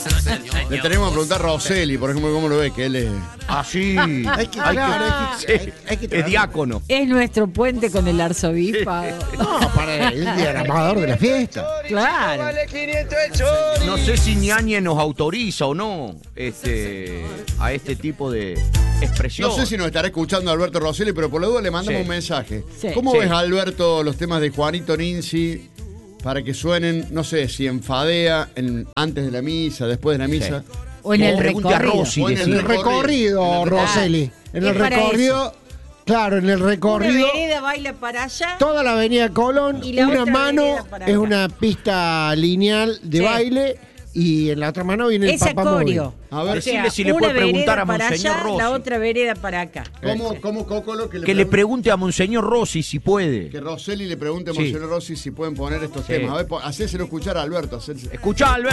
Le tenemos que preguntar a Rosselli, por ejemplo, cómo lo ve, que él es... Ah, sí. Es diácono. Es nuestro puente con el arzobispado. No, para el diagramador de la fiesta. Claro. No sé si Ñañe nos autoriza o no a este tipo de expresión. No sé si nos estará escuchando Alberto Rosselli, pero por la duda le mandamos un mensaje. Sí. ¿Cómo Sí. ves, Alberto, los temas de Juanito Ninzi para que suenen, no sé, si en Fadea, antes de la misa, después de la misa? Sí. O en el Pregunte a recorrido. Rossi, O en En el recorrido, Rosselli. En el Es para recorrido, claro, en el Una recorrido. vereda baila para allá. Toda la avenida Colón, Y la una otra mano vereda para es acá. una pista lineal de Sí. baile y en la otra mano viene el Ese papamóvil. acorio. A ver, decirle si le una puede preguntar vereda a para Monseñor allá, Rossi. la otra vereda para acá. ¿Cómo Cocolo Que le pregunte a Monseñor Rossi si puede. Que Rosselli le pregunte a Sí. Monseñor Rossi si pueden poner estos Sí. temas. A ver, hacéselo escuchar a Alberto. Escuchá, Alberto.